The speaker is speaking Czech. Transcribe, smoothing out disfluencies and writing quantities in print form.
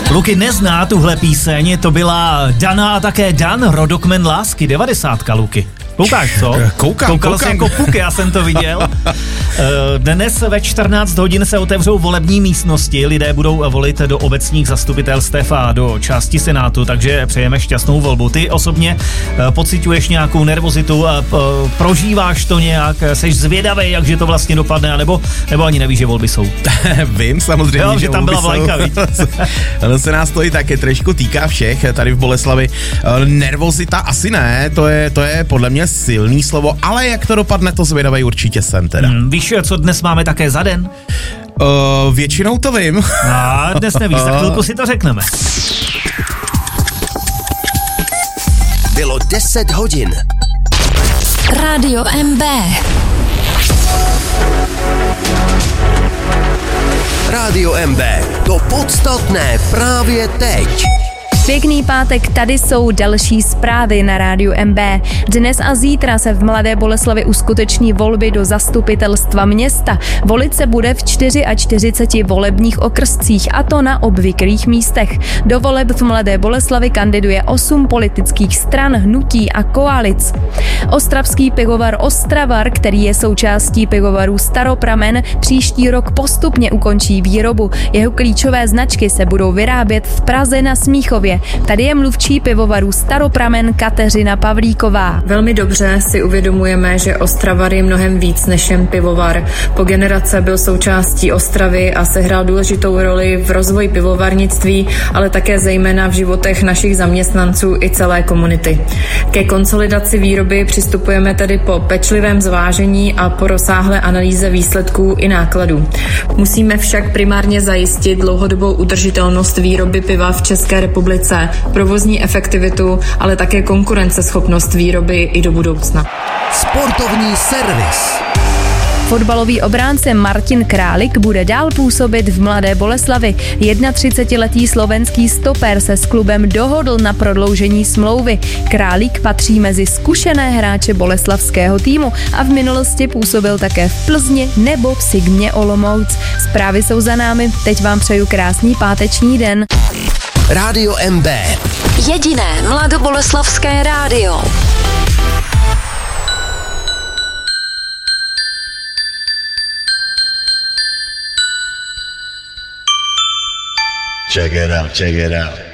Luky nezná tuhle píseň, to byla Dana a také Dan, Rodokmen lásky, 90, Luky. Koukáš, co? Koukal jsi jako puk, já jsem to viděl. Dnes ve 14 hodin se otevřou volební místnosti, lidé budou volit do obecních zastupitelstev a do části Senátu, takže přejeme šťastnou volbu. Ty osobně pociťuješ nějakou nervozitu, prožíváš to nějak, seš zvědavej, jakže to vlastně dopadne, nebo ani nevíš, že volby jsou? Vím samozřejmě, jo, že tam byla vlajka, Ono se nás to i taky trošku týká všech tady v Boleslavi. Nervozita asi ne, to je podle mě silný slovo, ale jak to dopadne, to zvědavej určitě jsem teda. Víš, co dnes máme také za den? Většinou to vím. A dnes nevíš, za chvilku si to řekneme. Bylo 10 hodin. Rádio MB. Rádio MB. To podstatné právě teď. Pěkný pátek, tady jsou další zprávy na rádiu MB. Dnes a zítra se v Mladé Boleslavi uskuteční volby do zastupitelstva města. Volit se bude v 44 volebních okrscích, a to na obvyklých místech. Do voleb v Mladé Boleslavi kandiduje 8 politických stran, hnutí a koalic. Ostravský pivovar Ostravar, který je součástí pivovaru Staropramen, příští rok postupně ukončí výrobu. Jeho klíčové značky se budou vyrábět v Praze na Smíchově. Tady je mluvčí pivovaru Staropramen Kateřina Pavlíková. Velmi dobře si uvědomujeme, že Ostravar je mnohem víc než jen pivovar. Po generace byl součástí Ostravy a sehrál důležitou roli v rozvoji pivovarnictví, ale také zejména v životech našich zaměstnanců i celé komunity. Ke konsolidaci výroby přistupujeme tedy po pečlivém zvážení a po rozsáhlé analýze výsledků i nákladů. Musíme však primárně zajistit dlouhodobou udržitelnost výroby piva v České republice, provozní efektivitu, ale také konkurenceschopnost výroby i do budoucna. Sportovní servis. Fotbalový obránce Martin Králik bude dál působit v Mladé Boleslavi. 31letý slovenský stoper se s klubem dohodl na prodloužení smlouvy. Králík patří mezi zkušené hráče boleslavského týmu a v minulosti působil také v Plzni nebo v Sigmě Olomouc. Zprávy jsou za námi, teď vám přeju krásný páteční den. Rádio MB. Jediné mladoboleslavské rádio. Check it out, check it out.